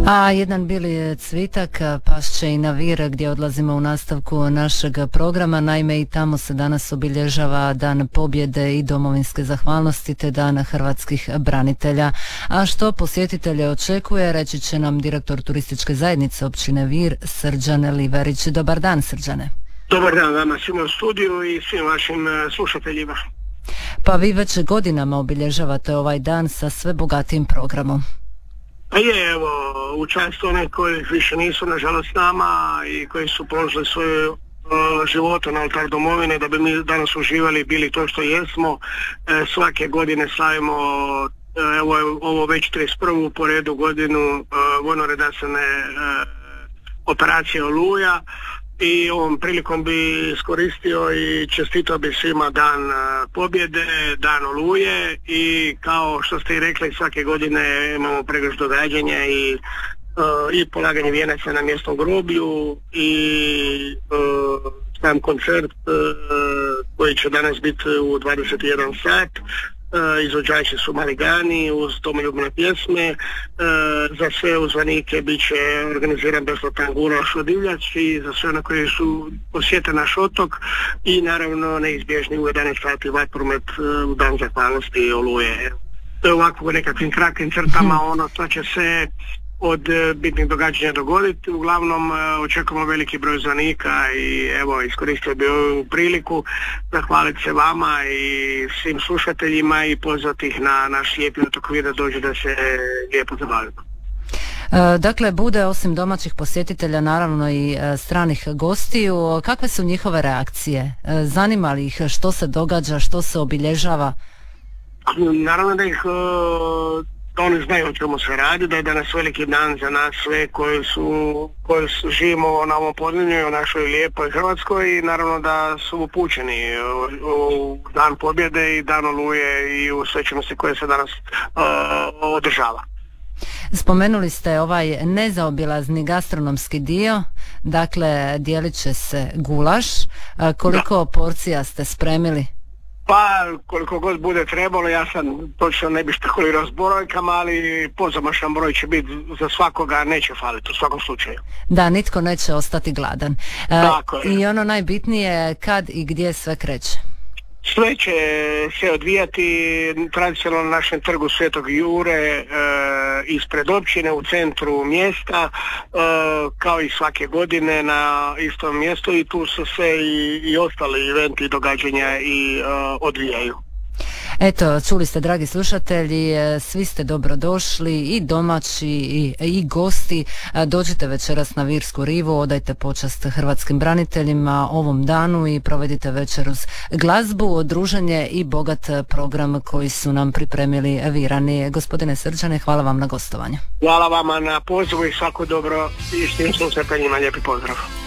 A jedan bili cvitak pašće i na Vir gdje odlazimo u nastavku našeg programa. Naime, i tamo se danas obilježava Dan pobjede i domovinske zahvalnosti te Dan hrvatskih branitelja. A što posjetitelje očekuje, reći će nam direktor turističke zajednice općine Vir, Srđan Liverić. Dobar dan, Srđane. Dobar dan vama svima u studiju i svim vašim slušateljima. Pa vi već godinama obilježavate ovaj dan sa sve bogatijim programom. Pa je, evo, u čast one koji više nisu nažalost s nama i koji su položili svoje živote na oltar domovine da bi mi danas uživali bili to što jesmo. Svake godine slavimo, evo ovo već 31. po redu godinu vojno-redarstvene operacije Oluja. I ovom prilikom bi iskoristio i čestitao bi svima Dan pobjede, Dan Oluje i kao što ste i rekli svake godine imamo pregršt događanja i polaganje vijenaca na mjesnom groblju i sam koncert koji će danas biti u 21 sat. Izvođači su Maligani uz domoljubne pjesme. Za sve uzvanike bit će organiziran besplatan gulaš od divljači, za sve one koji su posjete naš otok i naravno neizbježni u 11 sati vatromet u Dan zahvalnosti Oluje. To je ovako u nekakvim kratkim crtama ono što će se od bitnih događanja dogoditi. Uglavnom očekujemo veliki broj zvanika i evo iskoristio bi ovu priliku zahvaliti se vama i svim slušateljima i pozvati ih na naš lijepi otok Vir da dođe da se lijepo zabavimo. Dakle, bude osim domaćih posjetitelja naravno i stranih gostiju. Kakve su njihove reakcije? Zanima li ih što se događa, što se obilježava? Naravno da ih oni znaju o čemu se radi, da je danas veliki dan za nas sve koji živimo na ovom podneblju, u našoj lijepoj Hrvatskoj i naravno da su upućeni u Dan pobjede i Dan Oluje i u svečanosti koje se danas održava. Spomenuli ste ovaj nezaobilazni gastronomski dio, dakle dijelit će se gulaš. Koliko porcija ste spremili? Pa koliko god bude trebalo, ja sam točno ne bih špekulirao s brojkama, ali pozamašan broj će biti za svakoga, neće faliti u svakom slučaju. Da, nitko neće ostati gladan. I ono najbitnije, kad i gdje sve kreće? Sve će se odvijati tradicionalno na našem trgu Svetog Jure ispred općine u centru mjesta kao i svake godine na istom mjestu i tu su se i ostali eventi i događanja i odvijaju. Eto, čuli ste dragi slušatelji, svi ste dobrodošli i domaći i gosti. Dođite večeras na Virsku rivu, odajte počast hrvatskim braniteljima ovom danu i provedite večer uz glazbu, druženje i bogat program koji su nam pripremili Virani. Gospodine Srđane, hvala vam na gostovanju. Hvala vama na pozivu i svako dobro i s tim slušateljima lijepi pozdrav.